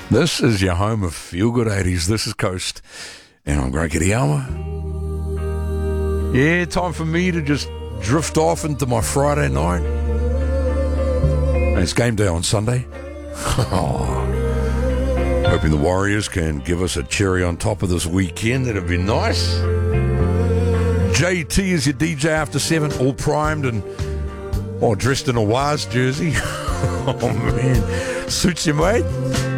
This is your home of Feel Good 80s. This is Coast, and I'm Greg Kiriawa. Yeah, time for me to just drift off into my Friday night. And it's game day on Sunday. Hoping the Warriors can give us a cherry on top of this weekend. That'd be nice. JT is your DJ after 7, all primed and dressed in a Waz jersey. Oh, man. Suits you, mate.